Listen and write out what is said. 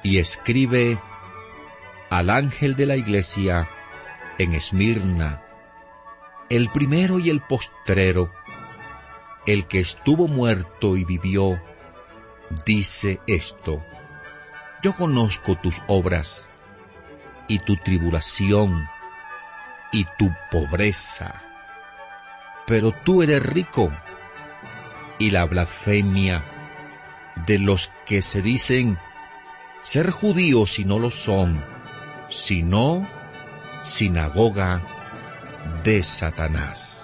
y escribe al ángel de la iglesia en Esmirna, el primero y el postrero, el que estuvo muerto y vivió, dice esto: yo conozco tus obras, y tu tribulación, y tu pobreza, pero tú eres rico, y la blasfemia de los que se dicen ser judíos y no lo son, sino sinagoga de Satanás.